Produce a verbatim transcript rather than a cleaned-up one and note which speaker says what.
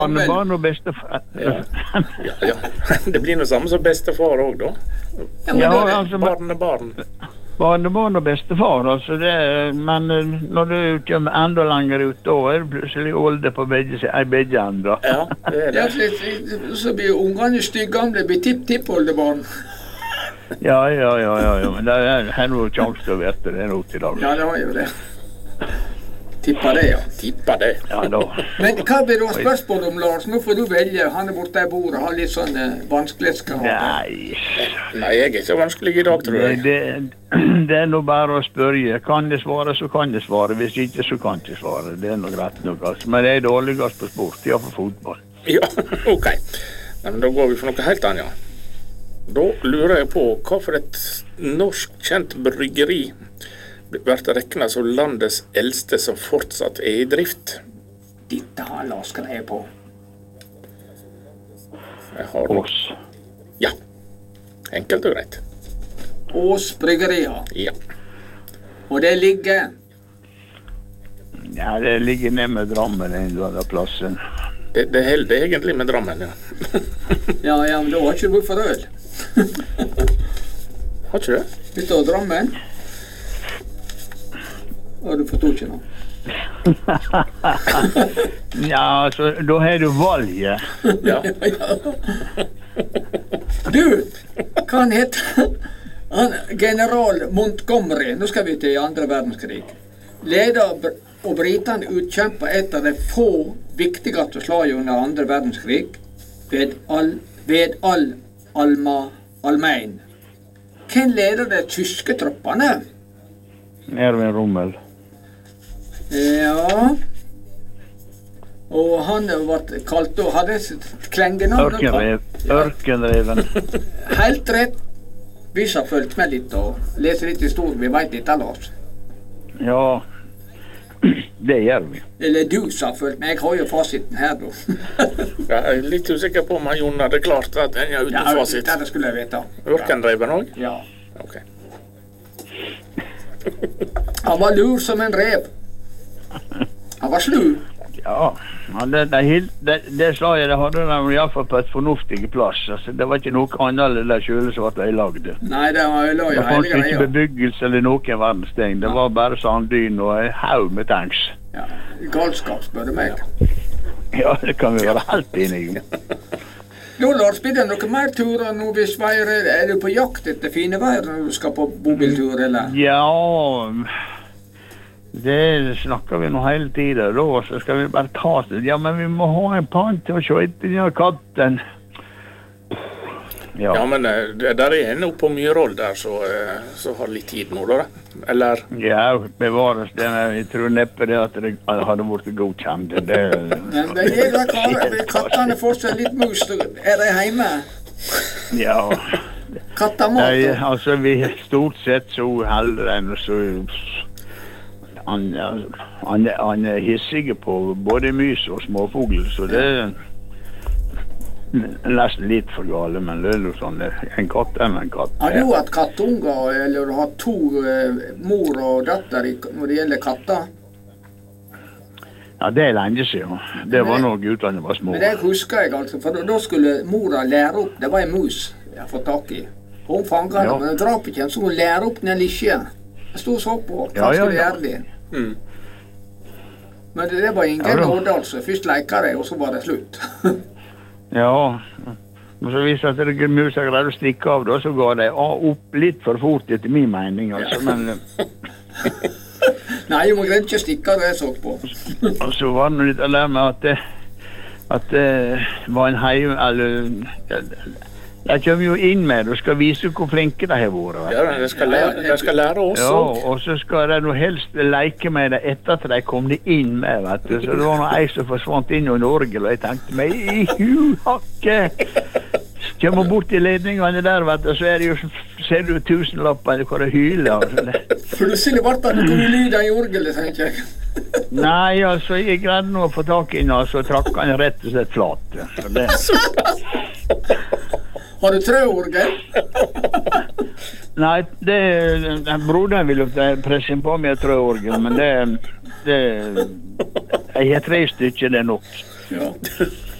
Speaker 1: Barnebarn og bestefar.
Speaker 2: Ja. Ja, ja. Det blir noe samme som bestefar også, da.
Speaker 1: Ja, men ja, altså,
Speaker 2: barnebarn.
Speaker 1: Barnebarn og bestefar, altså det, men når du kommer enda lenger ut, da er det plutselig olde på begge, begge ender.
Speaker 2: Ja, det er det.
Speaker 3: Ja, så blir ungene styggamle, blir tipp-tipp-oldebarn.
Speaker 1: Ja, ja, ja, ja, ja, men det er, er noe sjanse til å vite det nå til dag.
Speaker 3: Ja, det har jo det. Tippa det, ja.
Speaker 2: Tippa det.
Speaker 1: Ja, da.
Speaker 3: Men hva blir det spørsmål om, Lars? Nå får du velge. Han er borte i bordet, har litt sånn uh, vanskelighetsgrad.
Speaker 1: Nei.
Speaker 2: Nei, jeg er ikke vanskelig i dag, tror jeg.
Speaker 1: Det, det, det er nå bare å spørre. Kan det svare, så kan det svare. Hvis ikke, så kan det svare. Det er noe greit nok, altså. Men det er dårligast på sport, ja, for fotball.
Speaker 2: Ja, ok. Men da går vi for noe helt annet, ja. Da lurer jeg på hva for et norsk kjent bryggeri blir regnet som landets eldste som fortsatt er i drift.
Speaker 3: Dette har Lars greie på.
Speaker 2: Jeg har
Speaker 1: Ås.
Speaker 2: Ja, enkelt og greit.
Speaker 3: Ås bryggerier.
Speaker 2: Ja.
Speaker 3: Og det ligger?
Speaker 1: Ja, det ligger ned med Drammen en eller annen plassen.
Speaker 2: Det, det holder egentlig med Drammen, ja.
Speaker 3: Ja, ja, men da har ikke du bruk for øl.
Speaker 2: Har ikke det?
Speaker 3: Det står Drammen. Og du forstår ikke noe.
Speaker 1: Ja, altså, da har du valget.
Speaker 2: Ja.
Speaker 3: Du, hva han heter? Han, general Montgomery, nå skal vi til andre verdenskrig. Leder og britene utkjempet et av de få viktigste slagene under andre verdenskrig ved all, ved all Alma Almein. Hvem leder de tyske troppene?
Speaker 1: Erwin Rommel.
Speaker 3: Ja. Og han ble kalt og hadde klengenavn.
Speaker 1: Ørkenrev. Ørkenreven.
Speaker 3: Helt rett. Vi har fulgt med litt og leser litt historie. Vi vet litt av oss.
Speaker 1: Ja, det gjør vi.
Speaker 3: Eller du som har fulgt med. Jeg har jo fasiten her, da.
Speaker 2: Jeg er litt usikker på om Jon hadde klart at den er uten
Speaker 3: Ja,
Speaker 2: fasit.
Speaker 3: det skulle jeg vite.
Speaker 2: Ørkenreven også?
Speaker 3: Ja.
Speaker 2: Ok.
Speaker 3: Han var lur som en rev. Han var slu.
Speaker 1: Ja, ja det, det, det, det sa jeg, det hadde de i hvert fall på et fornuftig plass. Altså, det var ikke noe annet enn det kjøle som ble lagd.
Speaker 3: Nei, det var jo
Speaker 1: Det
Speaker 3: hele
Speaker 1: fanns ikke
Speaker 3: greia.
Speaker 1: bebyggelse eller noen verdens ting. Det var bare sanddyn og en haug med tanks.
Speaker 3: Ja, galskap, spør du meg.
Speaker 1: Ja, det kan vi være helt enige om.
Speaker 3: Nå, Lars, blir det noe mer turer nå hvis veier er, er du på jakt etter fine veier når du skal på bobiltur, eller?
Speaker 1: Ja, det snakker vi nå hele tiden da, så skal vi bare ta det. Ja, men vi må ha en pant til å skjøte den her katten. Ja.
Speaker 2: Ja, men eh, det der er en oppe på Myhrvold der, så, eh, så har litt tid nå, da. Eller?
Speaker 1: Ja, bevares det. Men jeg tror neppe det at det hadde vært godkjent. Det,
Speaker 3: Men det gjelder karer, kattene får seg litt mus. Er de hjemme?
Speaker 1: ja.
Speaker 3: Kattamat?
Speaker 1: Nei, altså, vi er stort sett så heldige enn så... Han, han, han er hissig på både mys og småfugl, så det er nesten litt for gale, men det er jo sånn, en katt er en katt.
Speaker 3: Har du hatt kattunger, eller du har to uh, mor og datter i, når det gjelder katter?
Speaker 1: Ja, det er lenge siden. Det var når guttene var små.
Speaker 3: Men det husker jeg altså, for da skulle mora lære opp, det var en mus jeg har fått tak i. Hun fanget den,
Speaker 1: Ja.
Speaker 3: men hun drap ikke den, så hun lærer opp den lisje. Jeg stod og så på, hva
Speaker 1: Ja, ja,
Speaker 3: skulle
Speaker 1: ja.
Speaker 3: gjøre det?
Speaker 2: Mm.
Speaker 3: Men det, det var ingen
Speaker 1: Ja, da.
Speaker 3: nåde, altså. Først leker jeg, og så var det slutt.
Speaker 1: Ja, men så hvis at det musa greide å stikke av da, så ga det opp litt for fort etter min mening, altså, men...
Speaker 3: Nei, hun greide ikke å stikke det jeg så på.
Speaker 1: Og så var det litt av det med at det, at det var en heim, eller... De kommer jo inn med det og skal vise hvor flinke de har vært.
Speaker 2: Ja, de skal lære, de skal lære oss
Speaker 1: Ja,
Speaker 2: også.
Speaker 1: og så skal de nå helst leke med det etter at de kom det inn med, vet du. Så det var noe ei som forsvant inn under orgel, og jeg tenkte meg, i huhakke! Kommer bort i ledningene der, vet du, så er det jo, ser du tusenlapper, hvor det hyler. Altså.
Speaker 3: Plutselig ble det noe lyd i orgelet, tenker jeg.
Speaker 1: Nei, altså, jeg greide nå å få tak i den, og så trakk han rett og slett flat. Så det...
Speaker 3: Har du trøorgel?
Speaker 1: Nei, det, broderen ville presse på med trøorgel, men det, det, jeg har tre stykker, det er nok.
Speaker 3: Ja.